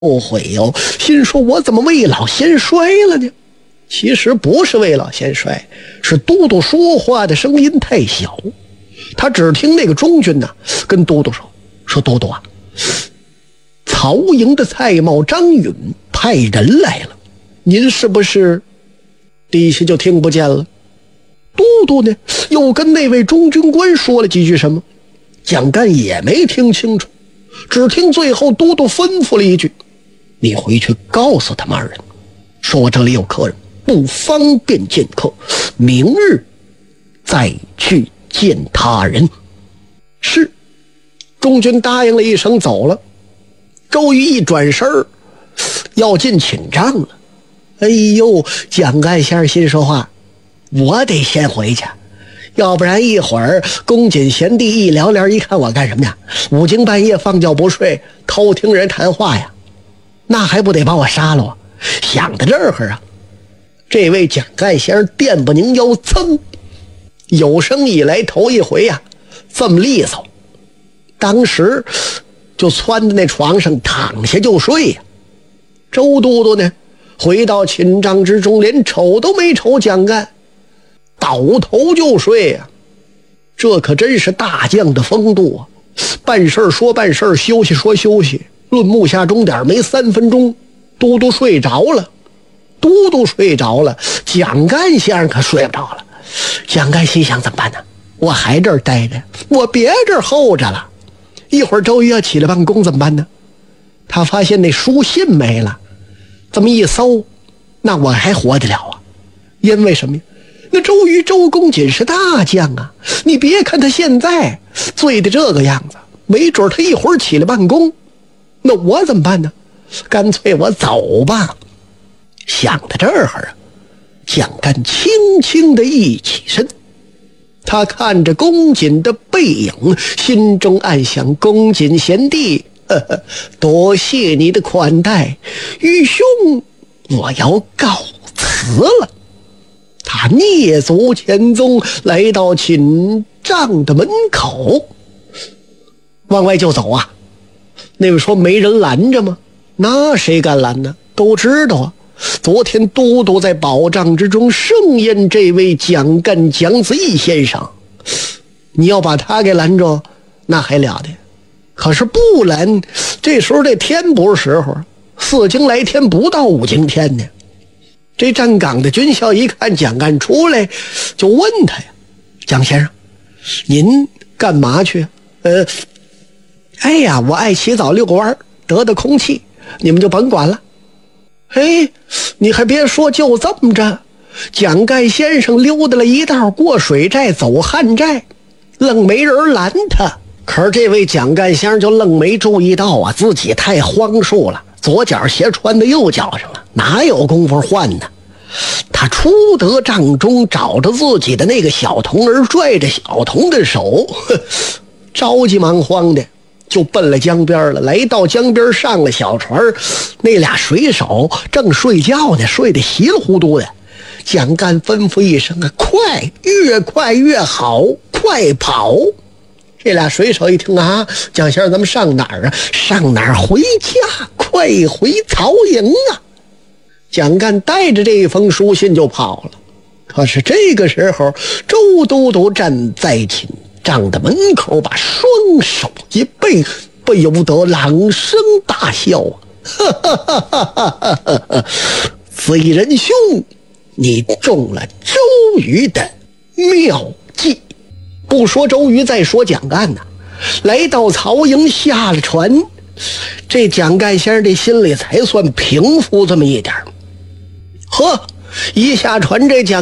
后悔哟，心说我怎么未老先衰了呢？其实不是未老先衰，是都督说话的声音太小。他只听那个中军呢，跟都督说都督啊，曹营的蔡瑁张允派人来了，您是不是？底下就听不见了。都督呢又跟那位中军官说了几句什么，蒋干也没听清楚，只听最后都督吩咐了一句：你回去告诉他们二人，说我这里有客人，不方便见客，明日再去见他人。是。中军答应了一声走了。周瑜一转身要进寝帐了。哎呦，蒋干先生心说话，我得先回去，要不然一会儿公瑾贤弟一聊聊一看我干什么呀？五更半夜放觉不睡，偷听人谈话呀，那还不得把我杀了啊？想到这儿啊，这位蒋干先生电不拧腰，噌，有生以来头一回呀，这么利索。当时就窜在那床上躺下就睡呀。周都督呢，回到寝帐之中，连瞅都没瞅蒋干，倒头就睡呀。这可真是大将的风度啊！办事说办事，休息说休息，论目下钟点，没3分钟，都督睡着了。都督睡着了，蒋干先生可睡不着了。蒋干心想，怎么办呢？我还这儿待着，我别这儿候着了。一会儿周瑜要起来办公怎么办呢？他发现那书信没了，这么一搜，那我还活得了啊？因为什么呀？那周瑜周公瑾是大将啊，你别看他现在醉的这个样子，没准他一会儿起来办公，那我怎么办呢？干脆我走吧。想到这儿啊，蒋干轻轻的一起身，他看着公瑾的背影，心中暗想：公瑾贤弟，多谢你的款待，愚兄我要告辞了。他蹑足潜踪，来到寝帐的门口，往外就走啊。那位说没人拦着吗？那谁敢拦呢？都知道啊，昨天都督在保障之中盛宴这位蒋干蒋子义先生，你要把他给拦着，那还了得。可是不拦，这时候这天不是时候，4更来天不到5更天呢。这站岗的军校一看蒋干出来，就问他呀：蒋先生，您干嘛去？哎呀，我爱洗澡遛个弯，得空气，你们就甭管了。你还别说，就这么着，蒋干先生溜达了一道，过水寨走旱寨，愣没人拦他。可是这位蒋干先生就愣没注意到啊，自己太荒疏了，左脚鞋穿到右脚上了，哪有功夫换呢？他出得帐中，找着自己的那个小童儿，拽着小童的手，着急忙慌的就奔了江边了。来到江边，上了小船，那俩水手正睡觉呢，睡得稀里糊涂的。蒋干吩咐一声啊，快，越快越好，快跑！这俩水手一听啊，蒋先生咱们上哪儿啊？上哪儿？回家，快回曹营啊！蒋干带着这一封书信就跑了。可是这个时候，周都督站在寝帐的门口，把双手一背，不由得朗声大笑啊！此一仁兄，你中了周瑜的妙计。不说周瑜，再说蒋干呢。来到曹营，下了船，这蒋干先生这心里才算平复这么一点。一下船，这蒋